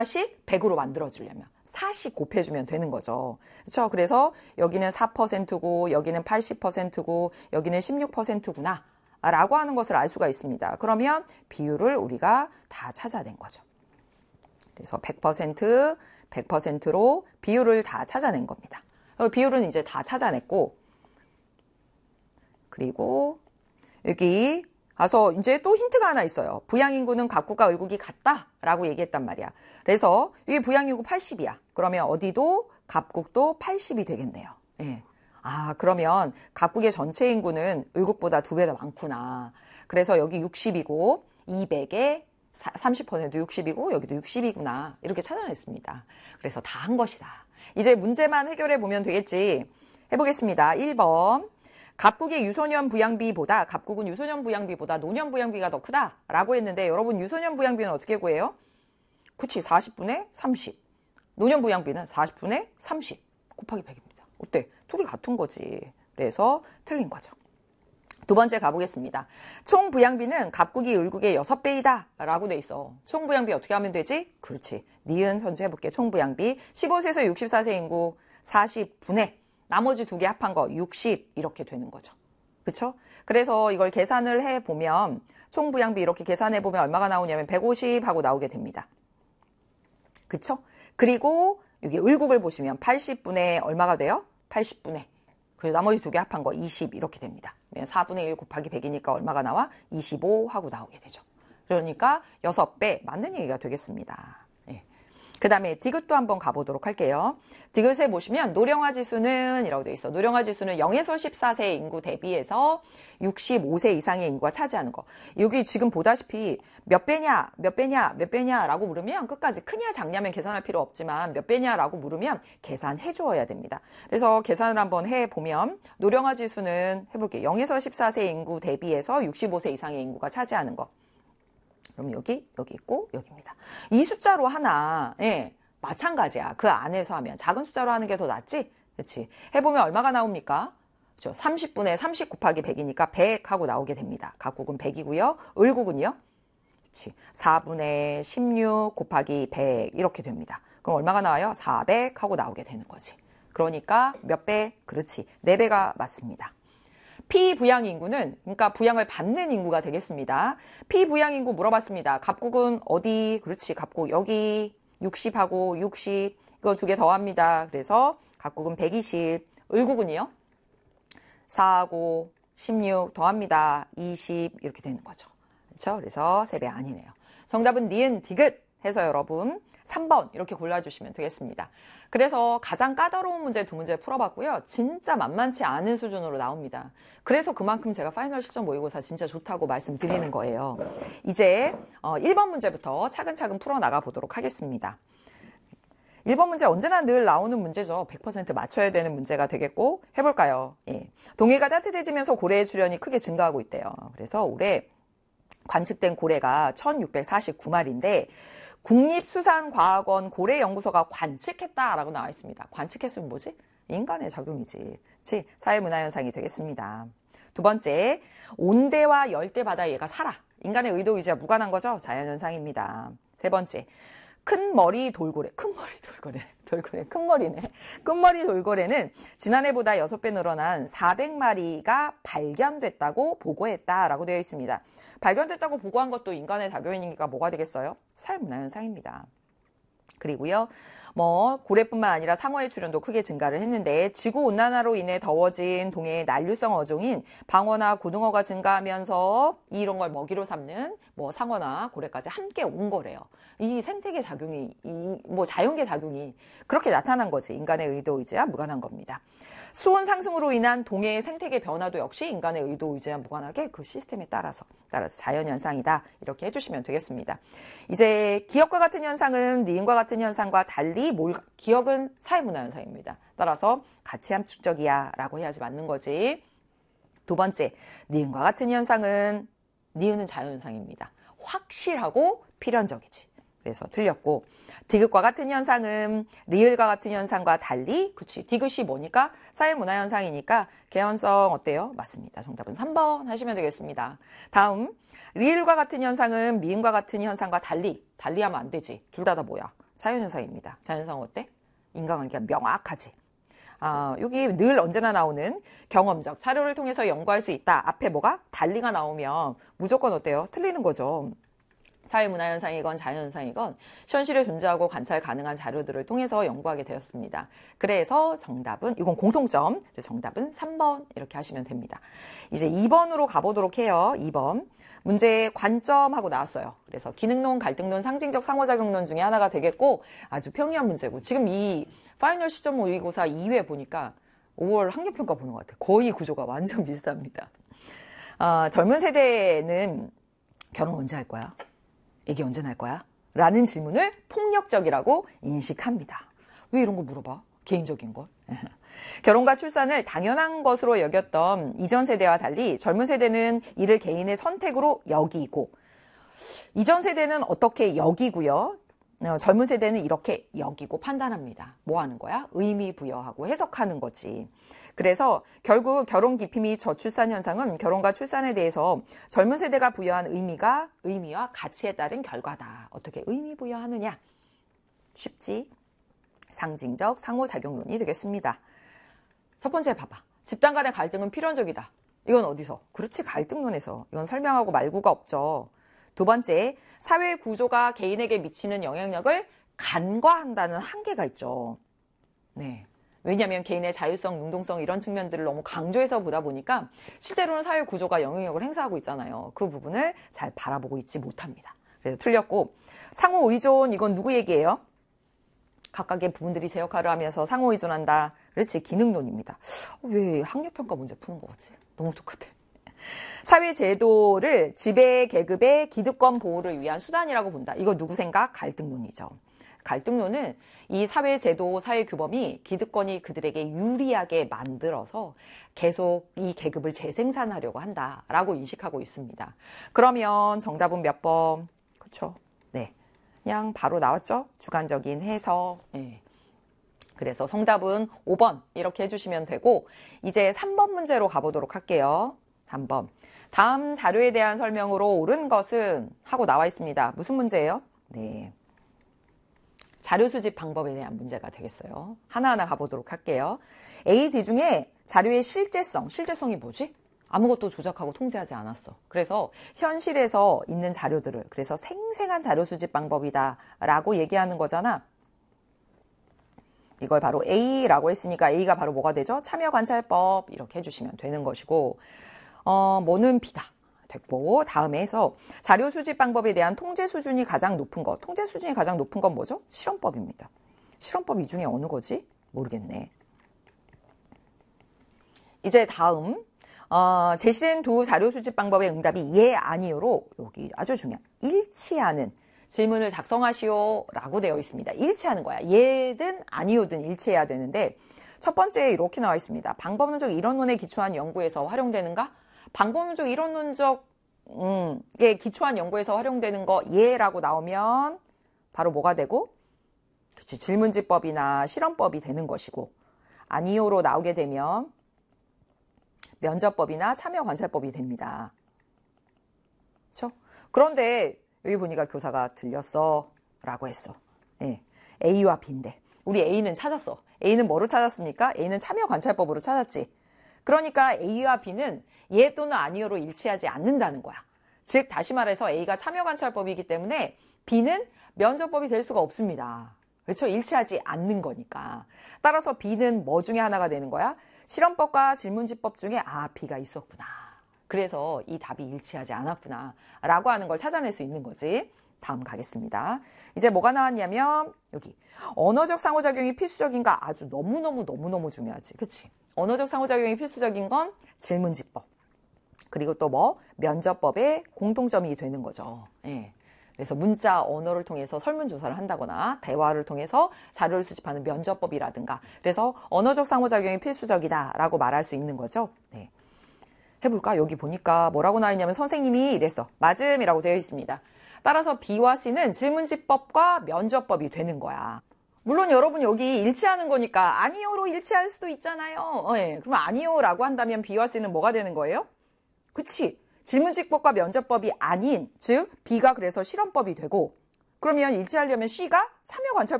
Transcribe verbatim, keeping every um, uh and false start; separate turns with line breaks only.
씩 백으로 만들어주려면 사씩 곱해주면 되는 거죠. 그렇죠? 그래서 여기는 사 퍼센트고 여기는 팔십 퍼센트고 여기는 십육 퍼센트구나 라고 하는 것을 알 수가 있습니다. 그러면 비율을 우리가 다 찾아낸 거죠. 그래서 백 퍼센트, 백 퍼센트로 비율을 다 찾아낸 겁니다. 비율은 이제 다 찾아냈고, 그리고 여기 가서 이제 또 힌트가 하나 있어요. 부양인구는 갑국과 을국이 같다라고 얘기했단 말이야. 그래서 이게 부양인구 팔십이야. 그러면 어디도 갑국도 팔십이 되겠네요. 예. 아, 그러면 갑국의 전체 인구는 을국보다 두 배 더 많구나. 그래서 여기 육십이고 이백에 삼십 퍼센트 육십이고 여기도 육십이구나. 이렇게 찾아냈습니다. 그래서 다 한 것이다. 이제 문제만 해결해 보면 되겠지. 해보겠습니다. 일 번. 갑국의 유소년 부양비보다 갑국은 유소년 부양비보다 노년 부양비가 더 크다라고 했는데 여러분 유소년 부양비는 어떻게 구해요? 그치, 사십 분의 삼십. 노년 부양비는 사십 분의 삼십 곱하기 백입니다. 어때? 둘이 같은 거지. 그래서 틀린 거죠. 두 번째 가보겠습니다. 총 부양비는 갑국이 을국의 여섯 배이다 라고 돼 있어. 총 부양비 어떻게 하면 되지? 그렇지. 니은 선수 해볼게. 총 부양비 십오 세에서 육십사 세 인구 사십 분의 나머지 두 개 합한 거 육십 이렇게 되는 거죠. 그렇죠? 그래서 이걸 계산을 해보면 총 부양비 이렇게 계산해보면 얼마가 나오냐면 백오십 하고 나오게 됩니다. 그렇죠? 그리고 여기 을국을 보시면 팔십 분의 얼마가 돼요? 팔십 분의 그리고 나머지 두 개 합한 거 이십 이렇게 됩니다. 사분의 일 곱하기 백이니까 얼마가 나와? 이십오 하고 나오게 되죠. 그러니까 여섯 배 맞는 얘기가 되겠습니다. 예. 그 다음에 디귿도 한번 가보도록 할게요. 디귿에 보시면 노령화 지수는 이라고 되어 있어. 노령화 지수는 영에서 십사 세 인구 대비해서 육십오 세 이상의 인구가 차지하는 거. 여기 지금 보다시피 몇 배냐, 몇 배냐, 몇 배냐 라고 물으면 끝까지 크냐 작냐면 계산할 필요 없지만 몇 배냐 라고 물으면 계산해 주어야 됩니다. 그래서 계산을 한번 해보면 노령화 지수는 해볼게요. 영에서 십사 세 인구 대비해서 육십오 세 이상의 인구가 차지하는 거. 그럼 여기, 여기 있고 여기입니다. 이 숫자로 하나, 예, 마찬가지야. 그 안에서 하면 작은 숫자로 하는 게 더 낫지? 그렇지? 해보면 얼마가 나옵니까? 그렇죠? 삼십 분의 삼십 곱하기 백이니까 백 하고 나오게 됩니다. 갑국은 백이고요. 을국은요? 그렇지. 사 분의 십육 곱하기 백 이렇게 됩니다. 그럼 얼마가 나와요? 사백 하고 나오게 되는 거지. 그러니까 몇 배? 그렇지. 네 배가 맞습니다. 피부양 인구는 그러니까 부양을 받는 인구가 되겠습니다. 피부양 인구 물어봤습니다. 갑국은 어디? 그렇지. 갑국 여기 육십하고 육십 이거 두 개 더합니다. 그래서 갑국은 백이십. 을국은요? 사하고 십육 더합니다. 이십 이렇게 되는 거죠. 그렇죠? 그래서 세 배 아니네요. 정답은 니은 디귿 해서 여러분 삼 번 이렇게 골라주시면 되겠습니다. 그래서 가장 까다로운 문제 두 문제 풀어봤고요. 진짜 만만치 않은 수준으로 나옵니다. 그래서 그만큼 제가 파이널 실전 모의고사 진짜 좋다고 말씀드리는 거예요. 이제 일 번 문제부터 차근차근 풀어나가 보도록 하겠습니다. 일 번 문제 언제나 늘 나오는 문제죠. 백 퍼센트 맞춰야 되는 문제가 되겠고 해볼까요? 예. 동해가 따뜻해지면서 고래의 출현이 크게 증가하고 있대요. 그래서 올해 관측된 고래가 천육백사십구 마리인데 국립수산과학원 고래연구소가 관측했다라고 나와 있습니다. 관측했으면 뭐지? 인간의 작용이지. 그치? 사회문화현상이 되겠습니다. 두 번째, 온대와 열대 바다에 얘가 살아. 인간의 의도 의지와 무관한 거죠? 자연현상입니다. 세 번째, 큰 머리 돌고래. 큰 머리 돌고래. 돌고래. 큰 머리네. 큰 머리 돌고래는 지난해보다 여섯 배 늘어난 사백 마리가 발견됐다고 보고했다라고 되어 있습니다. 발견됐다고 보고한 것도 인간의 작용이니까 뭐가 되겠어요? 사회문화현상입니다. 그리고요, 뭐 고래뿐만 아니라 상어의 출현도 크게 증가를 했는데 지구온난화로 인해 더워진 동해의 난류성 어종인 방어나 고등어가 증가하면서 이런 걸 먹이로 삼는 뭐 상어나 고래까지 함께 온 거래요. 이 생태계 작용이, 이 뭐 자연계 작용이 그렇게 나타난 거지. 인간의 의도 의지와 무관한 겁니다. 수온 상승으로 인한 동해의 생태계 변화도 역시 인간의 의도 의지와 무관하게 그 시스템에 따라서 따라서 자연현상이다. 이렇게 해주시면 되겠습니다. 이제 기억과 같은 현상은 니은과 같은 현상과 달리 뭘, 기억은 사회문화현상입니다. 따라서 같이 함축적이야 라고 해야지 맞는 거지. 두 번째, 니은과 같은 현상은 니은은 자연현상입니다. 확실하고 필연적이지. 그래서 틀렸고, 디귿과 같은 현상은 리을과 같은 현상과 달리, 그치, 디귿이 뭐니까? 사회문화현상이니까 개연성 어때요? 맞습니다. 정답은 삼 번 하시면 되겠습니다. 다음, 리을과 같은 현상은 미음과 같은 현상과 달리, 달리하면 안 되지. 둘 다 다 뭐야? 자연현상입니다. 자연현상 어때? 인과관계가 명확하지. 아, 여기 늘 언제나 나오는 경험적 자료를 통해서 연구할 수 있다. 앞에 뭐가? 달리가 나오면 무조건 어때요? 틀리는 거죠. 사회문화현상이건 자연현상이건 현실에 존재하고 관찰 가능한 자료들을 통해서 연구하게 되었습니다. 그래서 정답은, 이건 공통점, 정답은 삼 번 이렇게 하시면 됩니다. 이제 이 번으로 가보도록 해요. 이 번. 문제 관점하고 나왔어요. 그래서 기능론, 갈등론, 상징적 상호작용론 중에 하나가 되겠고 아주 평이한 문제고, 지금 이 파이널 시점 모의고사 이 회 보니까 오월 학력평가 보는 것 같아요. 거의 구조가 완전 비슷합니다. 아, 젊은 세대는 결혼 언제 할 거야? 애기 언제 날 거야? 라는 질문을 폭력적이라고 인식합니다. 왜 이런 거 물어봐? 개인적인 걸. 결혼과 출산을 당연한 것으로 여겼던 이전 세대와 달리 젊은 세대는 이를 개인의 선택으로 여기고, 이전 세대는 어떻게 여기고요. 어, 젊은 세대는 이렇게 여기고 판단합니다. 뭐 하는 거야? 의미 부여하고 해석하는 거지. 그래서 결국 결혼 기피 및 저출산 현상은 결혼과 출산에 대해서 젊은 세대가 부여한 의미가 의미와 가치에 따른 결과다. 어떻게 의미 부여하느냐? 쉽지? 상징적 상호작용론이 되겠습니다. 첫 번째 봐봐. 집단 간의 갈등은 필연적이다. 이건 어디서? 그렇지, 갈등론에서. 이건 설명하고 말구가 없죠. 두 번째, 사회 구조가 개인에게 미치는 영향력을 간과한다는 한계가 있죠. 네. 왜냐하면 개인의 자율성, 능동성 이런 측면들을 너무 강조해서 보다 보니까 실제로는 사회 구조가 영향력을 행사하고 있잖아요. 그 부분을 잘 바라보고 있지 못합니다. 그래서 틀렸고, 상호 의존, 이건 누구 얘기예요? 각각의 부분들이 제 역할을 하면서 상호 의존한다. 그렇지, 기능론입니다. 왜 학력평가 문제 푸는 거 같지? 너무 똑같아. 사회 제도를 지배 계급의 기득권 보호를 위한 수단이라고 본다. 이거 누구 생각? 갈등론이죠. 갈등론은 이 사회 제도, 사회 규범이 기득권이 그들에게 유리하게 만들어서 계속 이 계급을 재생산하려고 한다라고 인식하고 있습니다. 그러면 정답은 몇 번? 그렇죠. 네, 그냥 바로 나왔죠. 주관적인 해석. 네. 그래서 정답은 오 번 이렇게 해주시면 되고, 이제 삼 번 문제로 가보도록 할게요. 삼 번. 다음 자료에 대한 설명으로 옳은 것은 하고 나와 있습니다. 무슨 문제예요? 네. 자료 수집 방법에 대한 문제가 되겠어요. 하나하나 가보도록 할게요. A, D 중에 자료의 실제성, 실제성이 뭐지? 아무것도 조작하고 통제하지 않았어. 그래서 현실에서 있는 자료들을, 그래서 생생한 자료 수집 방법이다 라고 얘기하는 거잖아. 이걸 바로 A라고 했으니까 A가 바로 뭐가 되죠? 참여관찰법 이렇게 해주시면 되는 것이고, 어, 뭐는 B다. 됐고, 다음에 해서 자료 수집 방법에 대한 통제 수준이 가장 높은 것. 통제 수준이 가장 높은 건 뭐죠? 실험법입니다. 실험법 이 중에 어느 거지? 모르겠네. 이제 다음 어, 제시된 두 자료 수집 방법의 응답이 예, 아니요로 여기 아주 중요한 일치하는 질문을 작성하시오 라고 되어 있습니다. 일치하는 거야. 예든 아니요든 일치해야 되는데, 첫 번째에 이렇게 나와 있습니다. 방법론적 이론론에 기초한 연구에서 활용되는가? 방법론적 이론론적 음, 예, 기초한 연구에서 활용되는 거 예라고 나오면 바로 뭐가 되고? 그렇지, 질문지법이나 실험법이 되는 것이고, 아니요로 나오게 되면 면접법이나 참여관찰법이 됩니다. 그렇죠? 그런데 여기 보니까 교사가 들렸어 라고 했어. 예, A와 B인데 우리 A는 찾았어. A는 뭐로 찾았습니까? A는 참여관찰법으로 찾았지. 그러니까 A와 B는 예 또는 아니요로 일치하지 않는다는 거야. 즉 다시 말해서 A가 참여관찰법이기 때문에 B는 면접법이 될 수가 없습니다. 그렇죠? 일치하지 않는 거니까. 따라서 B는 뭐 중에 하나가 되는 거야? 실험법과 질문지법 중에 아, B가 있었구나. 그래서 이 답이 일치하지 않았구나 라고 하는 걸 찾아낼 수 있는 거지. 다음 가겠습니다. 이제 뭐가 나왔냐면 여기 언어적 상호작용이 필수적인가? 아주 너무너무 너무너무 중요하지. 그치? 언어적 상호작용이 필수적인 건 질문지법. 그리고 또 뭐? 면접법의 공통점이 되는 거죠. 예. 그래서 문자, 언어를 통해서 설문조사를 한다거나 대화를 통해서 자료를 수집하는 면접법이라든가, 그래서 언어적 상호작용이 필수적이다 라고 말할 수 있는 거죠. 네. 해볼까? 여기 보니까 뭐라고 나와있냐면 선생님이 이랬어. 맞음이라고 되어 있습니다. 따라서 B와 C는 질문지법과 면접법이 되는 거야. 물론 여러분 여기 일치하는 거니까 아니요로 일치할 수도 있잖아요. 어, 예. 그럼 아니요라고 한다면 B와 C는 뭐가 되는 거예요? 그치? 질문지법과 면접법이 아닌, 즉 B가 그래서 실험법이 되고, 그러면 일치하려면 C가 참여 관찰